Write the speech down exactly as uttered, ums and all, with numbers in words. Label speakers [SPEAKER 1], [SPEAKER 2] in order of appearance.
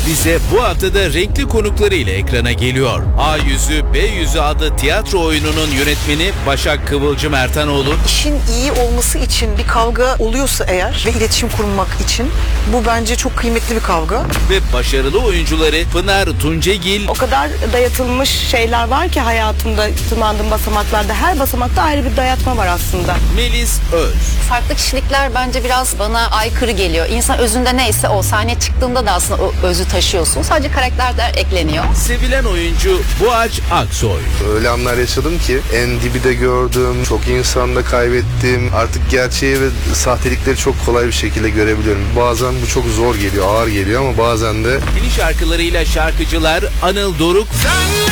[SPEAKER 1] bize bu haftada renkli konuklarıyla ekrana geliyor. A Yüzü, B Yüzü adlı tiyatro oyununun yönetmeni Başak Kıvılcım Ertanoğlu.
[SPEAKER 2] İşin iyi olması için bir kavga oluyorsa eğer ve iletişim kurmak için bu bence çok kıymetli bir kavga.
[SPEAKER 1] Ve başarılı oyuncuları Pınar Tuncegil.
[SPEAKER 3] O kadar dayatılmış şeyler var ki hayatımda tırmandığım basamaklarda. Her basamakta ayrı bir dayatma var aslında.
[SPEAKER 1] Melis Öz.
[SPEAKER 4] Farklı kişilikler bence biraz bana aykırı geliyor. İnsan özünde neyse o. Sahneye çıktığında da aslında o özü taşıyorsun. Sadece karakterler ekleniyor.
[SPEAKER 1] Sevilen oyuncu Boğaç Aksoy.
[SPEAKER 5] Öyle anlar yaşadım ki en dibi de gördüm, çok insan da kaybettim. Artık gerçeği ve sahtelikleri çok kolay bir şekilde görebiliyorum. Bazen bu çok zor geliyor, ağır geliyor ama bazen de...
[SPEAKER 1] Yeni şarkılarıyla şarkıcılar Anıl Doruk.